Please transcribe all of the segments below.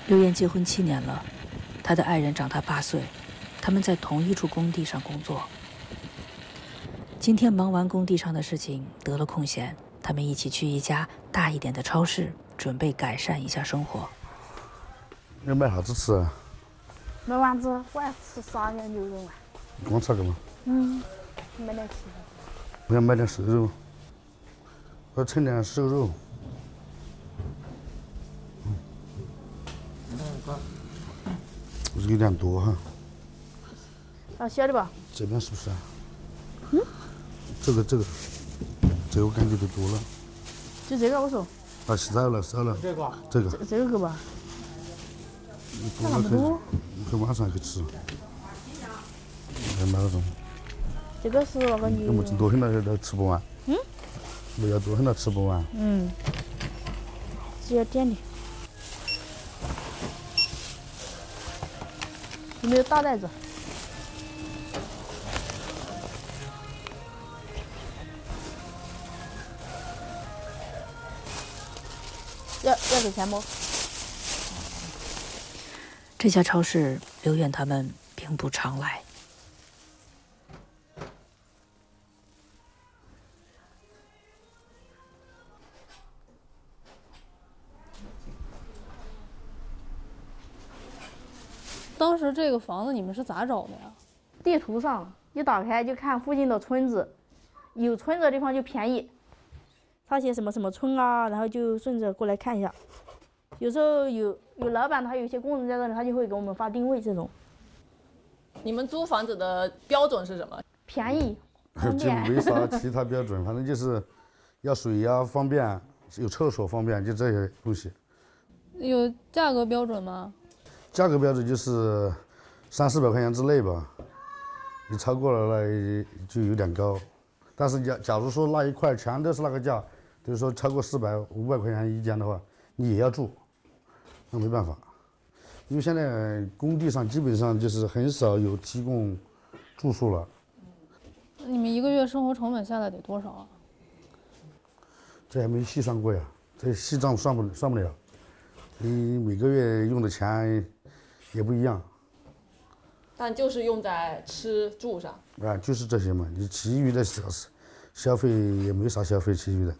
刘艳结婚7年了，她的爱人长她8岁，他们在同一处工地上工作。今天忙完工地上的事情，得了空闲，他们一起去一家大一点的超市，准备改善一下生活。 要买啥子吃啊？ 买丸子，我要吃啥个牛肉丸。 光吃这个吗？ 买点吃的。 我要买点瘦肉，我要称点瘦肉。有点多哈。 啊，小的吧？ 这边是不是啊？这个我感觉就多了。 就这个我说。 啊，少了。这个够吧？ 多了可以晚上去吃。买那种。 这个是那个牛。 那么多很了都吃不完。不要多很了吃不完。 只要点的。有没有大袋子？要给钱不？ 这家超市，刘艳他们并不常来。 当时这个房子你们是咋找的呀？ 地图上一打开就看附近的村子，有村子的地方就便宜。他写什么什么村啊，然后就顺着过来看一下。有时候有老板，他有些工人在这里，他就会给我们发定位这种。 你们租房子的标准是什么？ 便宜，方就便。 没啥其他标准，反正就是要水呀方便，有厕所方便，就这些东西。 有价格标准吗？ 价格标准就是300-400块钱之内吧，你超过了那就有点高。但是假如说那一块全都是那个价，就是说超过400-500块钱一间的话，你也要住，那没办法。因为现在工地上基本上就是很少有提供住宿了。 你们一个月生活成本下来得多少啊？ 这还没细算过呀，这细账算不了。你每个月用的钱也不一样。 但就是用在吃住上。 啊，就是这些嘛，你其余的消费也没啥消费，其余的。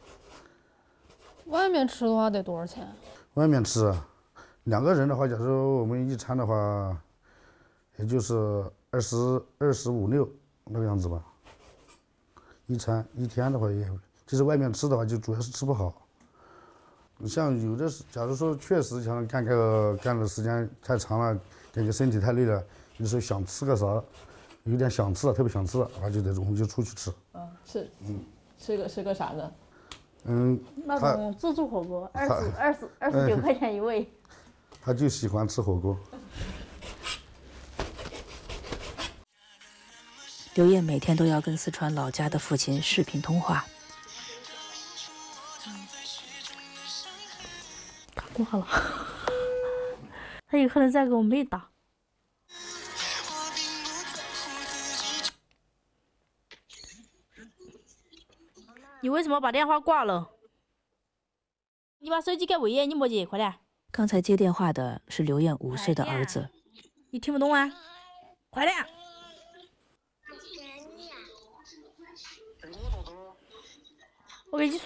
外面吃的话得多少钱？ 外面吃，2个人的话，假如我们一餐的话，也就是25-26那个样子吧。一餐一天的话也，就是外面吃的话，就主要是吃不好。你像有的是，假如说确实像干的时间太长了，感觉身体太累了，有时候想吃个啥，有点想吃了，特别想吃了，那就得我们就出去吃。 吃个啥呢？ 那种自助火锅，29块钱一位。 他就喜欢吃火锅。 刘艳每天都要跟四川老家的父亲视频通话。 他挂了，他有可能在给我妹打。你为什么把电话挂了？你把手机给魏爷，你莫接，快点。 刚才接电话的是刘艳5岁的儿子。 你听不懂啊？快点。我跟你说。